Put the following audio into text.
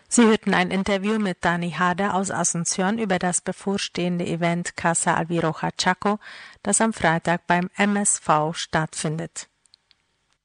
Sie hörten ein Interview mit Dani Hader aus Asunción über das bevorstehende Event Casa Alviroja Chaco, das am Freitag beim MSV stattfindet.